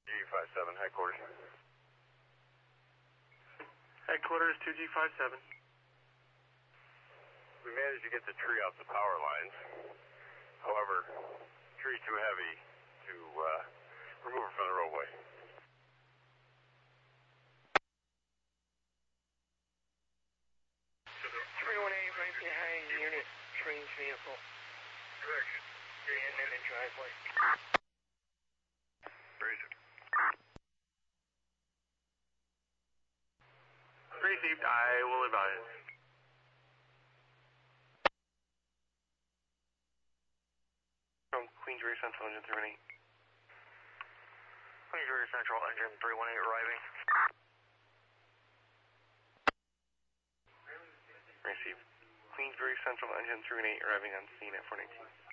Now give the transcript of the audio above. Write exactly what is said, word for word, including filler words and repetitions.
G five seven, headquarters. Headquarters two G five seven. We managed to get the tree off the power lines. However, tree too heavy to uh, remove it from the roadway. three one eight right behind unit, trains vehicle. Correction. And in the driveway. Razor. Received, I will advise. From Queensbury Central Engine three one eight. Queensbury Central Engine three one eight arriving. Received. Queensbury Central Engine three one eight arriving on scene at four nineteen.